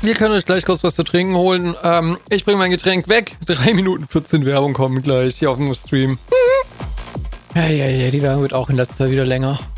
Ihr könnt euch gleich kurz was zu trinken holen. Ich bringe mein Getränk weg. 3 Minuten 14 Werbung kommen gleich hier auf dem Stream. Ja, die Werbung wird auch in letzter Zeit wieder länger.